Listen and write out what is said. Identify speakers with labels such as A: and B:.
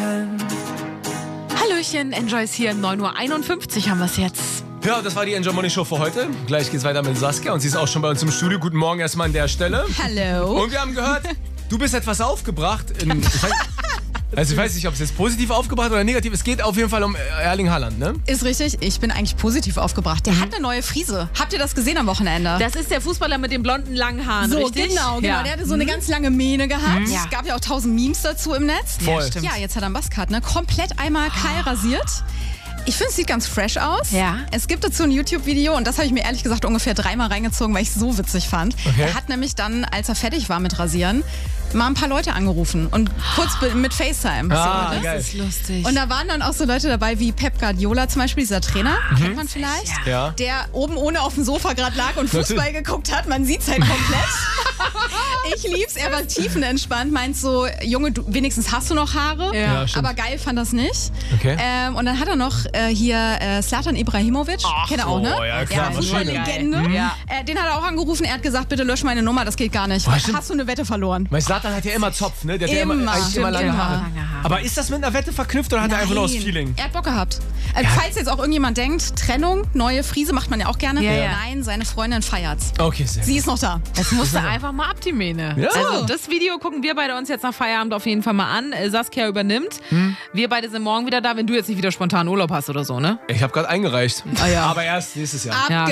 A: Hallöchen, Enjoy ist hier, 9:51 Uhr haben wir es jetzt.
B: Ja, das war die Enjoy Morning Show für heute. Gleich geht's weiter mit Saskia und sie ist auch schon bei uns im Studio. Guten Morgen erstmal an der Stelle.
C: Hallo.
B: Und wir haben gehört, du bist etwas aufgebracht. Ich weiß nicht, ob es jetzt positiv aufgebracht oder negativ. Es geht auf jeden Fall um Erling Haaland, ne?
C: Ist richtig, ich bin eigentlich positiv aufgebracht. Der hat eine neue Frise. Habt ihr das gesehen am Wochenende?
A: Das ist der Fußballer mit den blonden, langen Haaren,
C: so,
A: richtig?
C: genau.
A: Ja.
C: Der hatte so eine ganz lange Mähne gehabt.
A: Ja.
C: Es gab ja auch 1000 Memes dazu im Netz.
B: Voll.
A: Ja, stimmt.
C: Ja, jetzt hat er einen Buzzcut, ne? Komplett einmal kahl rasiert. Ich finde, es sieht ganz fresh aus.
A: Ja.
C: Es gibt dazu ein YouTube-Video und das habe ich mir ehrlich gesagt ungefähr 3-mal reingezogen, weil ich es so witzig fand.
B: Okay.
C: Er hat nämlich dann, als er fertig war mit Rasieren, mal ein paar Leute angerufen und kurz mit FaceTime.
B: Ah,
C: so, ne?
B: geil.
A: Das ist lustig.
C: Und da waren dann auch so Leute dabei wie Pep Guardiola zum Beispiel, dieser Trainer, kennt man vielleicht,
B: Ja.
C: der oben ohne auf dem Sofa gerade lag und Fußball geguckt hat. Man sieht's halt komplett. Ich lieb's, er war tiefenentspannt, meint so, Junge, du, wenigstens hast du noch Haare.
A: Ja,
B: stimmt.
C: Aber geil fand das nicht.
B: Okay.
C: Und dann hat er noch hier Zlatan Ibrahimovic, kennt er auch, ne?
B: ja, klar,
C: Ja,
B: Maschine.
C: Fußballlegende.
A: Ja.
C: Den hat er auch angerufen, er hat gesagt, bitte lösch meine Nummer, das geht gar nicht.
B: Boah, stimmt.
C: Hast du eine Wette verloren?
B: Weil Zlatan hat ja immer Zopf, ne? Der hat ja
C: Immer.
B: eigentlich immer lange
C: Stimmt,
B: Haare.
A: lange Haare.
B: Aber ist das mit einer Wette verknüpft oder hat er einfach nur aus Feeling?
C: Er hat Bock gehabt. Falls jetzt auch irgendjemand denkt, Trennung, neue Frise macht man ja auch gerne.
A: Ja, ja.
C: Nein, seine Freundin feiert's.
B: Okay, sehr
C: Sie ist noch da.
A: Das musste einfach mal ab, die Mähne.
B: Ja.
A: Also das Video gucken wir beide uns jetzt nach Feierabend auf jeden Fall mal an. Saskia übernimmt. Wir beide sind morgen wieder da, wenn du jetzt nicht wieder spontan Urlaub hast oder so, ne?
B: Ich habe gerade eingereicht.
A: Ah, ja.
B: Aber erst nächstes Jahr.
A: Ja,